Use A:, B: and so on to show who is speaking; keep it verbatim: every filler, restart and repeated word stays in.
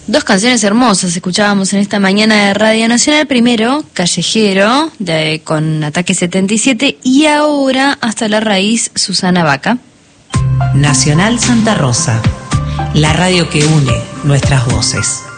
A: Dos canciones hermosas escuchábamos en esta mañana de Radio Nacional. Primero, Callejero, de, con Ataque setenta y siete, y ahora, Hasta la Raíz, Susana Baca.
B: Nacional Santa Rosa, la radio que une nuestras voces.